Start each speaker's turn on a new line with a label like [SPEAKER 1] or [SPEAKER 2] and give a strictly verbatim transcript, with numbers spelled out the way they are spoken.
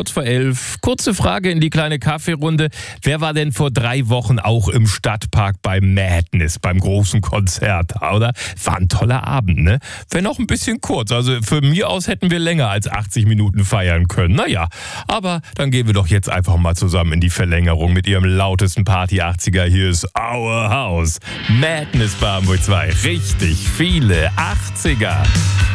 [SPEAKER 1] kurz vor elf. Kurze Frage in die kleine Kaffeerunde. Wer war denn vor drei Wochen auch im Stadtpark beim Madness, beim großen Konzert, oder? War ein toller Abend, ne? Wenn auch ein bisschen kurz. Also für mir aus hätten wir länger als achtzig Minuten feiern können. Naja, aber dann gehen wir doch jetzt einfach mal zusammen in die Verlängerung mit ihrem lautesten Party-achtziger. Hier ist Our House. Madness bei Hamburg zwei. Richtig viele achtziger.